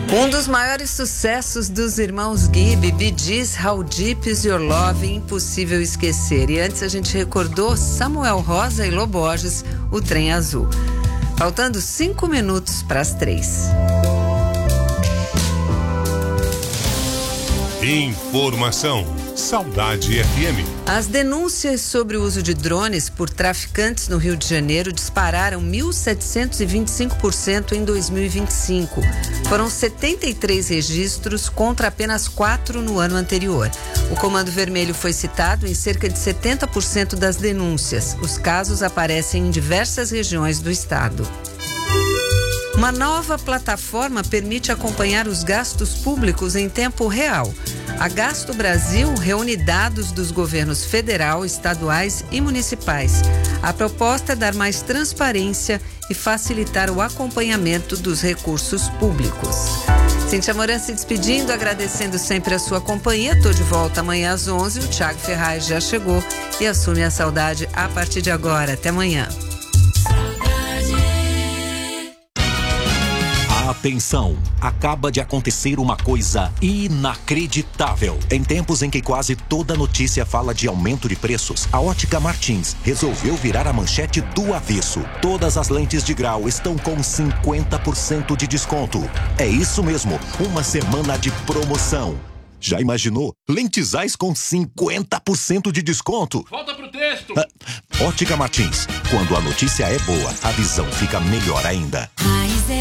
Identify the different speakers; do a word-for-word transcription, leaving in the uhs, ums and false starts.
Speaker 1: Um dos maiores sucessos dos irmãos Gibb, Bee Gees, How Deep Is Your Love, impossível esquecer. E antes a gente recordou Samuel Rosa e Lô Borges, O Trem Azul. Faltando cinco minutos para as três.
Speaker 2: Informação. Saudade F M.
Speaker 1: As denúncias sobre o uso de drones por traficantes no Rio de Janeiro dispararam mil setecentos e vinte e cinco por cento em dois mil e vinte e cinco. Foram setenta e três registros contra apenas quatro no ano anterior. O Comando Vermelho foi citado em cerca de setenta por cento das denúncias. Os casos aparecem em diversas regiões do estado. Uma nova plataforma permite acompanhar os gastos públicos em tempo real. A Gasto Brasil reúne dados dos governos federal, estaduais e municipais. A proposta é dar mais transparência e facilitar o acompanhamento dos recursos públicos. Cíntia Moran se despedindo, agradecendo sempre a sua companhia. Estou de volta amanhã às onze. O Thiago Ferraz já chegou e assume a saudade a partir de agora. Até amanhã.
Speaker 3: Atenção! Acaba de acontecer uma coisa inacreditável. Em tempos em que quase toda notícia fala de aumento de preços, a Ótica Martins resolveu virar a manchete do avesso. Todas as lentes de grau estão com cinquenta por cento de desconto. É isso mesmo, uma semana de promoção. Já imaginou? Lentizais com cinquenta por cento de desconto?
Speaker 4: Volta pro texto!
Speaker 3: Ah, Ótica Martins. Quando a notícia é boa, a visão fica melhor ainda.